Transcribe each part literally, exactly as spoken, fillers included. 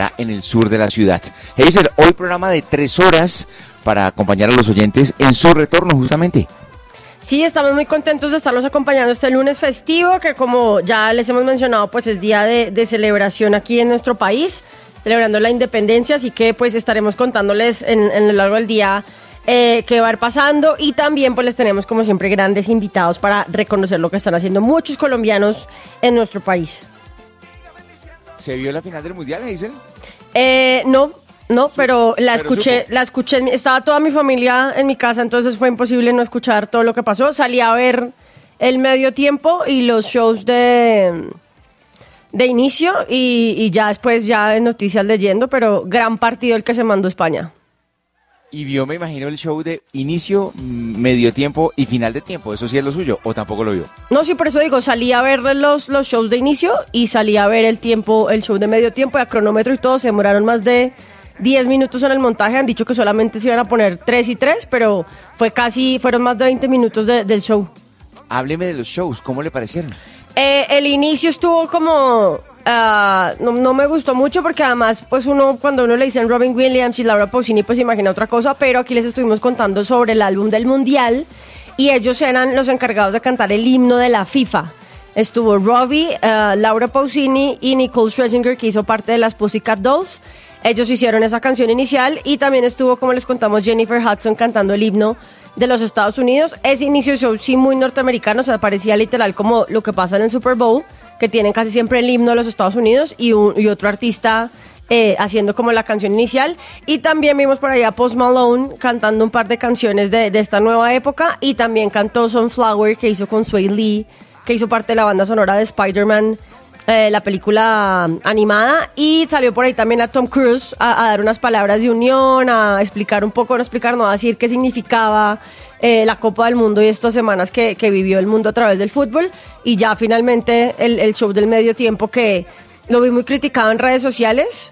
presentará en el sur de la ciudad. Hazel, hoy programa de tres horas para acompañar a los oyentes en su retorno justamente. Sí, estamos muy contentos de estarlos acompañando este lunes festivo, que como ya les hemos mencionado, pues es día de, de celebración aquí en nuestro país, celebrando la independencia, así que pues estaremos contándoles en, en lo largo del día eh, qué va a ir pasando, y también pues les tenemos como siempre grandes invitados para reconocer lo que están haciendo muchos colombianos en nuestro país. ¿Se vio la final del Mundial, Hazel? Eh, no. No, pero la pero escuché, supo. la escuché, estaba toda mi familia en mi casa, entonces fue imposible no escuchar todo lo que pasó. Salí a ver el medio tiempo y los shows de, de inicio y, y ya después ya en noticias leyendo, pero gran partido el que se mandó España. Y vio, me imagino, el show de inicio, medio tiempo y final de tiempo. ¿Eso sí es lo suyo o tampoco lo vio? No, sí, por eso digo, salí a ver los, los shows de inicio y salí a ver el tiempo, el show de medio tiempo y a cronómetro y todo. Se demoraron más de diez minutos en el montaje. Han dicho que solamente se iban a poner tres y tres, pero fue casi, fueron más de veinte minutos de, del show. Hábleme de los shows, ¿cómo le parecieron? Eh, el inicio estuvo como... Uh, no, no me gustó mucho porque además, pues uno, cuando uno le dicen Robin Williams y Laura Pausini, pues imagina otra cosa, pero aquí les estuvimos contando sobre el álbum del Mundial y ellos eran los encargados de cantar el himno de la FIFA. Estuvo Robbie, uh, Laura Pausini y Nicole Scherzinger, que hizo parte de las Pussycat Dolls. Ellos hicieron esa canción inicial y también estuvo, como les contamos, Jennifer Hudson cantando el himno de los Estados Unidos. Ese inicio de show sí muy norteamericano, o sea, parecía literal como lo que pasa en el Super Bowl, que tienen casi siempre el himno de los Estados Unidos y, un, y otro artista eh, haciendo como la canción inicial. Y también vimos por allá a Post Malone cantando un par de canciones de, de esta nueva época, y también cantó Sunflower, que hizo con Sway Lee, que hizo parte de la banda sonora de Spider-Man, Eh, la película animada, y salió por ahí también a Tom Cruise a, a dar unas palabras de unión, a explicar un poco, no explicar, no a decir qué significaba eh, la Copa del Mundo y estas semanas que, que vivió el mundo a través del fútbol. Y ya finalmente el, el show del medio tiempo, que lo vi muy criticado en redes sociales.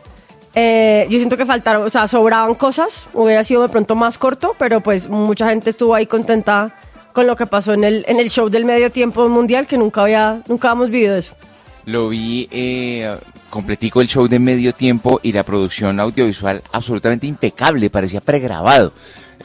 Eh, yo siento que faltaron, o sea, sobraban cosas, hubiera sido de pronto más corto, pero pues mucha gente estuvo ahí contenta con lo que pasó en el, en el show del medio tiempo mundial, que nunca había, nunca habíamos vivido eso. Lo vi eh, completico el show de medio tiempo y la producción audiovisual absolutamente impecable, parecía pregrabado.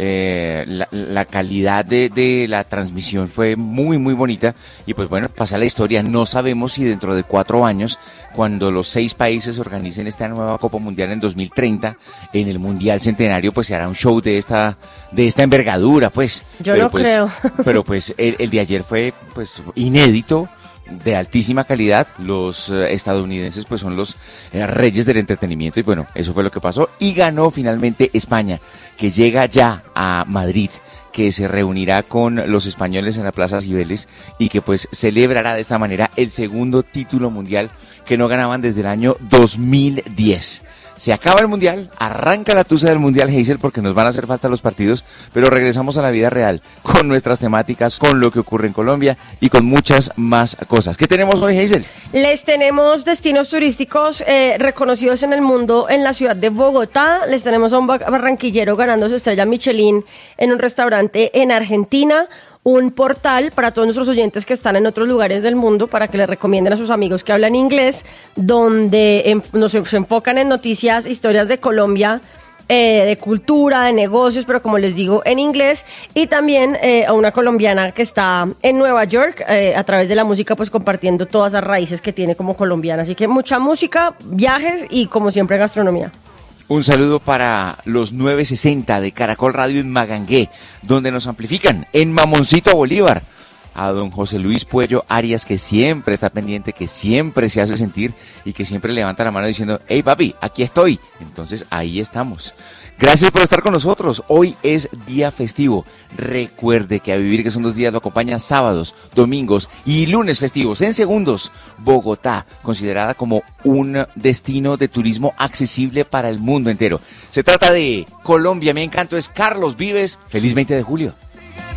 Eh, la, la calidad de, de la transmisión fue muy muy bonita y pues bueno, pasa la historia. No sabemos si dentro de cuatro años, cuando los seis países organicen esta nueva Copa Mundial en dos mil treinta, en el Mundial Centenario, pues se hará un show de esta de esta envergadura, pues. Yo pero no pues, creo. Pero pues el, el de ayer fue pues inédito, de altísima calidad. Los eh, estadounidenses pues son los eh, reyes del entretenimiento y bueno, eso fue lo que pasó y ganó finalmente España, que llega ya a Madrid, que se reunirá con los españoles en la Plaza Cibeles y que pues celebrará de esta manera el segundo título mundial que no ganaban desde el año dos mil diez. Se acaba el Mundial, arranca la tusa del Mundial, Hazel, porque nos van a hacer falta los partidos, pero regresamos a la vida real, con nuestras temáticas, con lo que ocurre en Colombia y con muchas más cosas. ¿Qué tenemos hoy, Hazel? Les tenemos destinos turísticos eh, reconocidos en el mundo en la ciudad de Bogotá. Les tenemos a un barranquillero ganando su estrella Michelin en un restaurante en Argentina. Un portal para todos nuestros oyentes que están en otros lugares del mundo, para que les recomienden a sus amigos que hablan inglés, donde en, nos se enfocan en noticias, historias de Colombia, eh, de cultura, de negocios, pero como les digo, en inglés. Y también eh, a una colombiana que está en Nueva York, eh, a través de la música, pues compartiendo todas las raíces que tiene como colombiana. Así que mucha música, viajes y como siempre gastronomía. Un saludo para los novecientos sesenta de Caracol Radio en Magangué, donde nos amplifican en Mamoncito Bolívar. A don José Luis Puello Arias, que siempre está pendiente, que siempre se hace sentir y que siempre levanta la mano diciendo, hey papi, aquí estoy. Entonces ahí estamos. Gracias por estar con nosotros. Hoy es día festivo. Recuerde que a vivir que son dos días lo acompañan sábados, domingos y lunes festivos. En segundos, Bogotá, considerada como un destino de turismo accesible para el mundo entero. Se trata de Colombia. Mi encanto es Carlos Vives. Feliz veinte de julio.